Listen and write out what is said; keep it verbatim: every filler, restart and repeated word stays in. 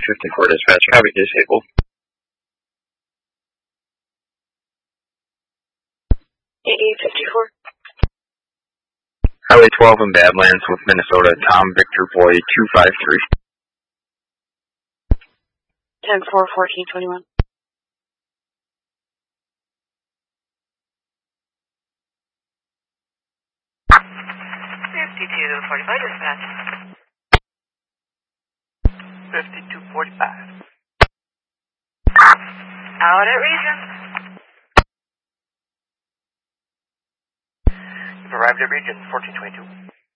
fifty-four dispatch, copy disabled. A A fifty-four. Highway twelve in Badlands with Minnesota, Tom Victor Boy two five three. ten four fourteen twenty-one. fifty-two forty-five dispatch. fifty-two forty-five. Out at Region. You've arrived at Region fourteen twenty-two.